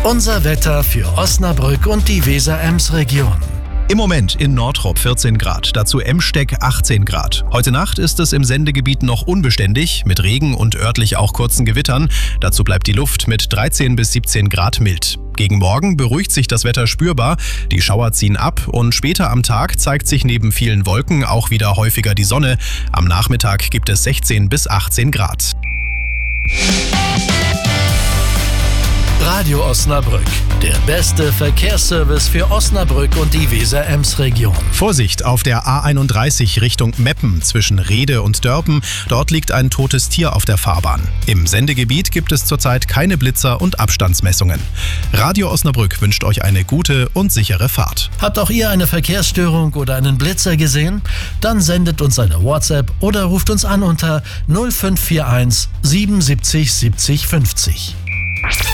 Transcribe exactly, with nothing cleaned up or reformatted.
Unser Wetter für Osnabrück und die Weser-Ems-Region. Im Moment in Nordrop vierzehn Grad, dazu Emsteck achtzehn Grad. Heute Nacht ist es im Sendegebiet noch unbeständig, mit Regen und örtlich auch kurzen Gewittern. Dazu bleibt die Luft mit dreizehn bis siebzehn Grad mild. Gegen Morgen beruhigt sich das Wetter spürbar, die Schauer ziehen ab und später am Tag zeigt sich neben vielen Wolken auch wieder häufiger die Sonne. Am Nachmittag gibt es sechzehn bis achtzehn Grad. Radio Osnabrück, der beste Verkehrsservice für Osnabrück und die Weser-Ems-Region. Vorsicht auf der A einunddreißig Richtung Meppen zwischen Rehde und Dörpen. Dort liegt ein totes Tier auf der Fahrbahn. Im Sendegebiet gibt es zurzeit keine Blitzer und Abstandsmessungen. Radio Osnabrück wünscht euch eine gute und sichere Fahrt. Habt auch ihr eine Verkehrsstörung oder einen Blitzer gesehen? Dann sendet uns eine WhatsApp oder ruft uns an unter null fünf vier eins siebenundsiebzig siebzig fünfzig.